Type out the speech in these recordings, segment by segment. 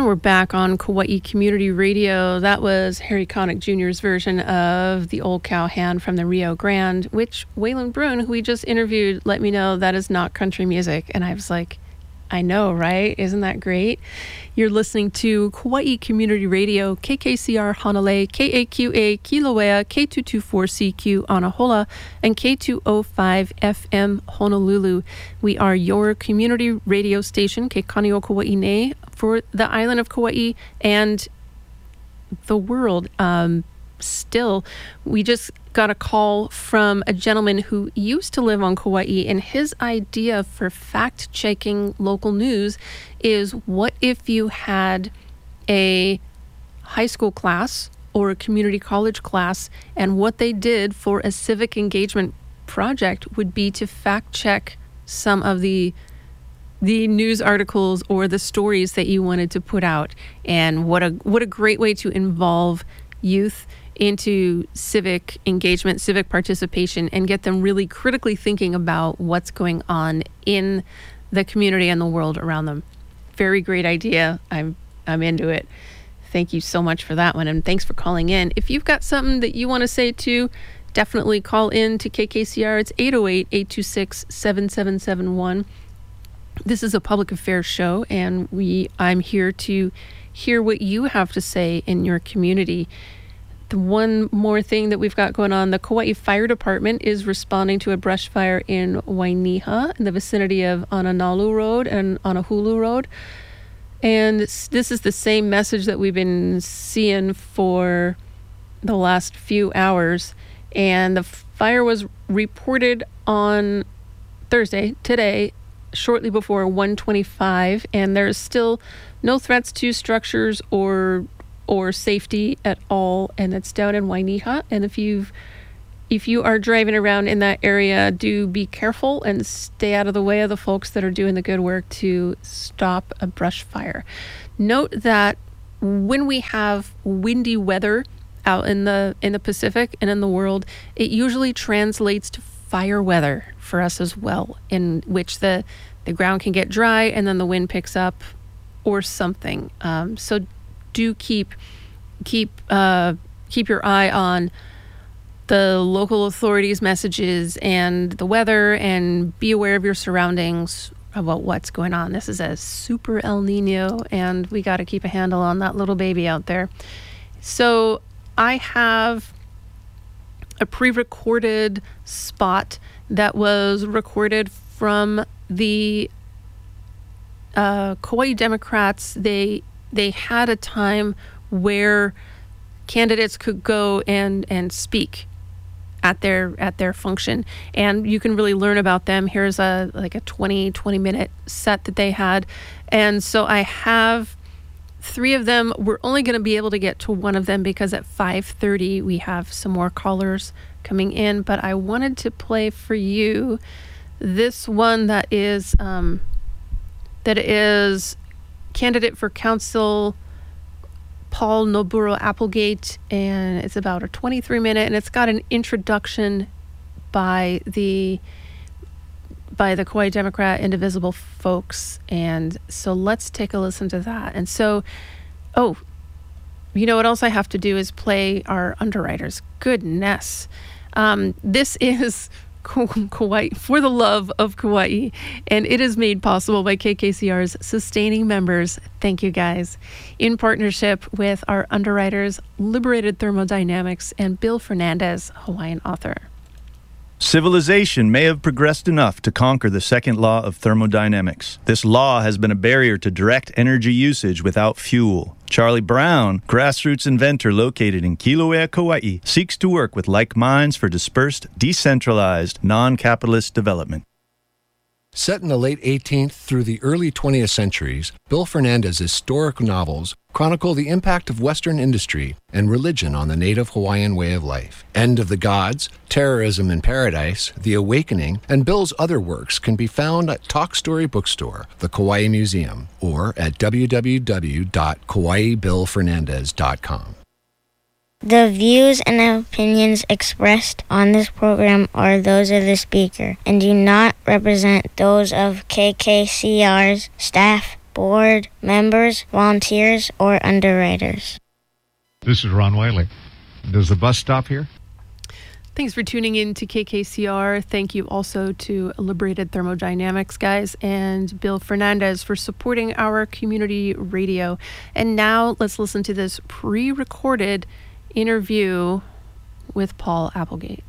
And we're back on Kauai Community Radio. That was Harry Connick Jr.'s version of The Old Cowhand from the Rio Grande, which Waylon Brune, who we just interviewed, let me know that is not country music. And I was like, I know, right? Isn't that great? You're listening to Kauai Community Radio, KKCR Hanalei, KAQA Kilauea, K224CQ Anahola, and K205 FM Honolulu. We are your community radio station, Ke Kanio Kauai Nei, for the island of Kauai and the world. Still, we just got a call from a gentleman who used to live on Kauai, and his idea for fact-checking local news is, what if you had a high school class or a community college class, and what they did for a civic engagement project would be to fact-check some of the news articles or the stories that you wanted to put out. And what a great way to involve youth into civic engagement, civic participation, and get them really critically thinking about what's going on in the community and the world around them. Very great idea. I'm into it. Thank you so much for that one, and thanks for calling in. If you've got something that you want to say too, definitely call in to KKCR. It's 808-826-7771. This is a public affairs show, and I'm here to hear what you have to say in your community. The one more thing that we've got going on, the Kauai Fire Department is responding to a brush fire in Wainiha in the vicinity of Ananalu Road and Anahulu Road. And this is the same message that we've been seeing for the last few hours. And the fire was reported on Thursday, today, shortly before 1:25, and there's still no threats to structures or safety at all, and it's down in Wainiha. And if you are driving around in that area, do be careful and stay out of the way of the folks that are doing the good work to stop a brush fire. Note that when we have windy weather out in the Pacific and in the world, it usually translates to fire weather for us as well, in which the ground can get dry and then the wind picks up or something. So do keep your eye on the local authorities' messages and the weather, and be aware of your surroundings about what's going on. This is a super El Nino, and we got to keep a handle on that little baby out there. So I have a pre-recorded spot that was recorded from the Kauai Democrats. They had a time where candidates could go and speak at their function, and you can really learn about them. Here's a 20 minute set that they had, and so I have 3 of them. We're only going to be able to get to one of them because at 5:30 we have some more callers coming in, but I wanted to play for you this one that is candidate for council Paul Noburo Applegate, and it's about a 23-minute, and it's got an introduction by the Kauai Democrat Indivisible folks. And so let's take a listen to that. And so, you know what else I have to do is play our underwriters. Goodness. This is Kauai, for the love of Kauai, and it is made possible by KKCR's sustaining members. Thank you, guys. In partnership with our underwriters, Liberated Thermodynamics, and Bill Fernandez, Hawaiian author. Civilization may have progressed enough to conquer the second law of thermodynamics. This law has been a barrier to direct energy usage without fuel. Charlie Brown, grassroots inventor located in Kilauea, Kauai, seeks to work with like minds for dispersed, decentralized, non-capitalist development. Set in the late 18th through the early 20th centuries, Bill Fernandez's historic novels chronicle the impact of Western industry and religion on the native Hawaiian way of life. End of the Gods, Terrorism in Paradise, The Awakening, and Bill's other works can be found at Talk Story Bookstore, the Kauai Museum, or at www.kawaibillfernandez.com. The views and opinions expressed on this program are those of the speaker and do not represent those of KKCR's staff, board members, volunteers, or underwriters. This is Ron Wiley. Does the bus stop here? Thanks for tuning in to KKCR. Thank you also to Liberated Thermodynamics guys and Bill Fernandez for supporting our community radio. And now let's listen to this pre-recorded interview with Paul Applegate.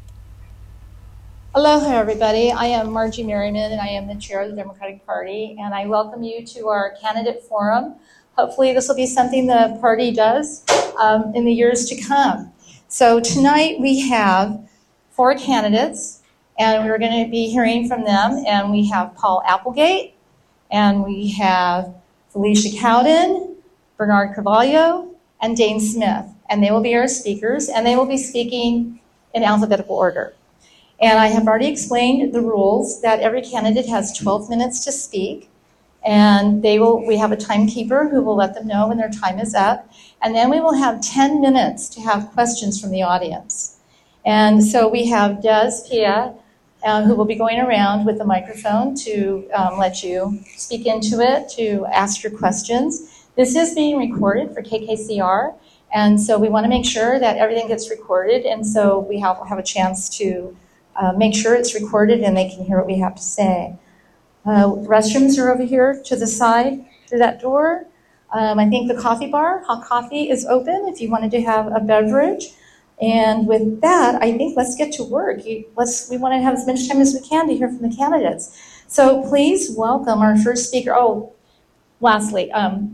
Aloha, everybody. I am Margie Merriman, and I am the chair of the Democratic Party, and I welcome you to our candidate forum. Hopefully this will be something the party does in the years to come. So tonight we have 4 candidates, and we're going to be hearing from them. And we have Paul Applegate, and we have Felicia Cowden, Bernard Carvalho, and Dane Smith. And they will be our speakers, and they will be speaking in alphabetical order. And I have already explained the rules that every candidate has 12 minutes to speak. And we have a timekeeper who will let them know when their time is up. And then we will have 10 minutes to have questions from the audience. And so we have Des Pia, who will be going around with the microphone to let you speak into it, to ask your questions. This is being recorded for KKCR. And so we want to make sure that everything gets recorded. And so we have a chance to make sure it's recorded and they can hear what we have to say. Restrooms are over here to the side through that door. I think the coffee bar, hot coffee, is open if you wanted to have a beverage. And with that, I think let's get to work. We want to have as much time as we can to hear from the candidates. So please welcome our first speaker. Oh, lastly,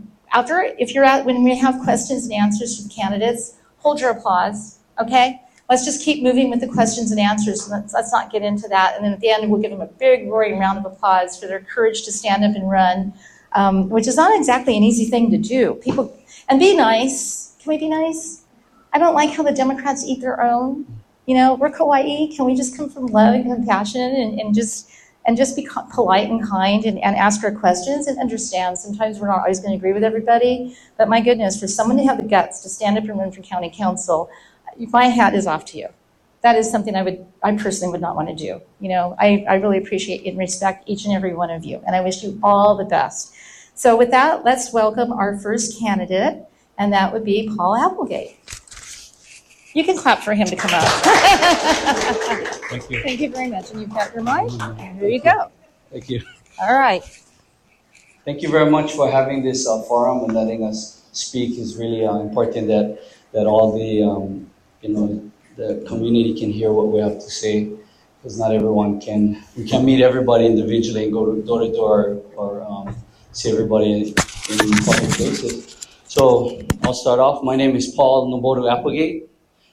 when we have questions and answers from candidates, hold your applause, okay? Let's just keep moving with the questions and answers. Let's not get into that. And then at the end, we'll give them a big roaring round of applause for their courage to stand up and run, which is not exactly an easy thing to do. And be nice. Can we be nice? I don't like how the Democrats eat their own. You know, we're Kauai. Can we just come from love and compassion and just be polite and kind and ask our questions and understand? Sometimes we're not always going to agree with everybody. But my goodness, for someone to have the guts to stand up and run for county council, my hat is off to you. That is something I personally would not want to do. You know, I really appreciate and respect each and every one of you, and I wish you all the best. So with that, let's welcome our first candidate, and that would be Paul Applegate. You can clap for him to come up. Thank you. Thank you very much. And you've got your mic, and here you go. Thank you. All right. Thank you very much for having this forum and letting us speak. Is really important that all the the community can hear what we have to say, because not everyone can. We can't meet everybody individually and go door to door or see everybody in public places. So I'll start off. My name is Paul Noboru Applegate.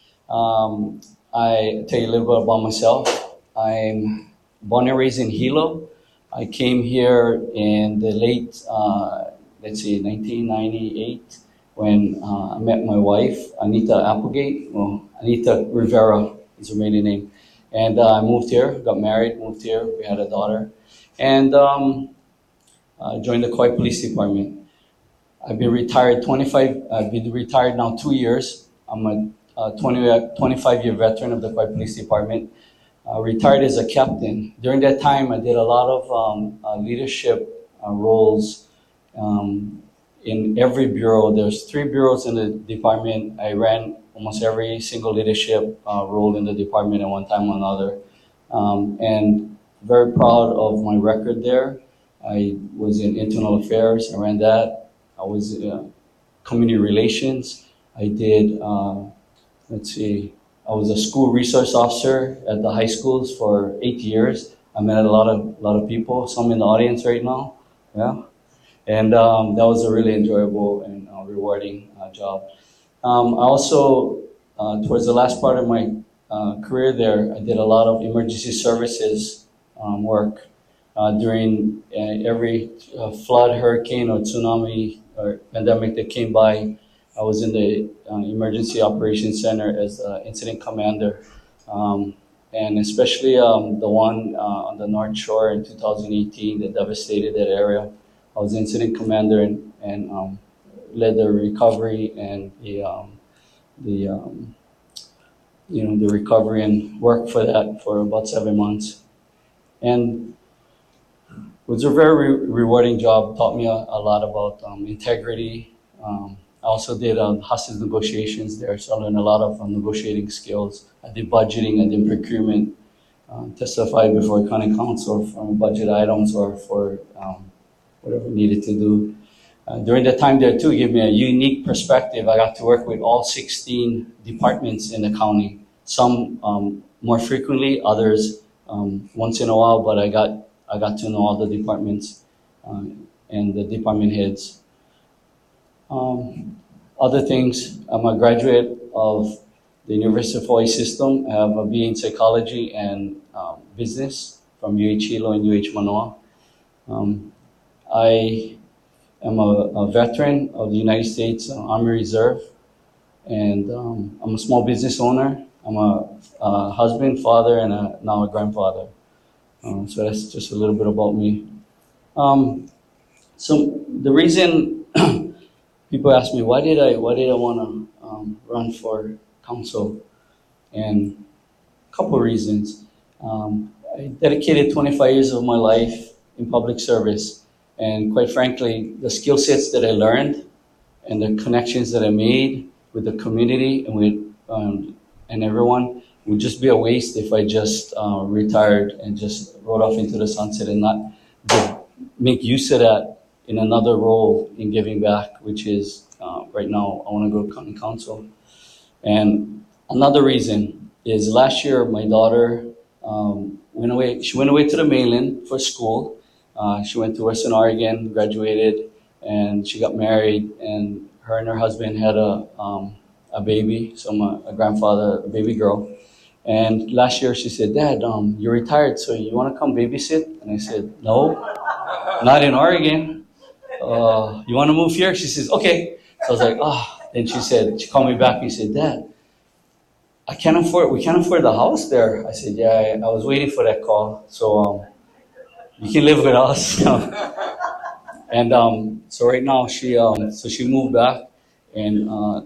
I tell you a little bit about myself. I'm born and raised in Hilo. I came here in the late, 1998. When I met my wife, Anita Applegate. Well, Anita Rivera is her maiden name. And I moved here, got married, moved here. We had a daughter. And joined the Kauai Police Department. I've been retired I've been retired now 2 years. I'm a 25-year veteran of the Kauai Police Department. Retired as a captain. During that time, I did a lot of leadership roles in every bureau. There's 3 bureaus in the department. I ran almost every single leadership role in the department at one time or another. And very proud of my record there. I was in internal affairs. I ran that. I was community relations. I did, I was a school resource officer at the high schools for 8 years. I met a lot of people, some in the audience right now. Yeah. And that was a really enjoyable and rewarding job. I also, towards the last part of my career there, I did a lot of emergency services work during every flood, hurricane, or tsunami or pandemic that came by. I was in the Emergency Operations Center as incident commander. And especially the one on the North Shore in 2018 that devastated that area. I was incident commander and led the recovery and the recovery and worked for that for about 7 months. And was a very rewarding job. Taught me a lot about integrity. I also did hostage negotiations there, so I learned a lot of negotiating skills. I did budgeting, I did procurement, testified before county council for budget items or for whatever needed to do. During the time there too, it gave me a unique perspective. I got to work with all 16 departments in the county. Some more frequently, others once in a while. But I got to know all the departments and the department heads. Other things, I'm a graduate of the University of Hawaii system. I have a BA in psychology and business from UH Hilo and UH Manoa. I am a veteran of the United States Army Reserve, and I'm a small business owner. I'm a husband, father, and now a grandfather. So that's just a little bit about me. So the reason people ask me why did I want to run for council, and a couple of reasons. I dedicated 25 years of my life in public service, and quite frankly, the skill sets that I learned and the connections that I made with the community and with and everyone would just be a waste if I just retired and just rode off into the sunset and not make use of that in another role in giving back, which is right now I want to go to county council. And another reason is last year my daughter went away. She went away to the mainland for school. She went to Western Oregon, graduated, and she got married. And her and her husband had a baby. So I'm a grandfather, a baby girl. And last year she said, "Dad, you're retired, so you want to come babysit?" And I said, "No, not in Oregon. You want to move here?" She says, "Okay." So I was like, "Ah." Then she called me back and she said, "Dad, we can't afford the house there." I said, "Yeah, I was waiting for that call. So you can live with us." And so right now she moved back, and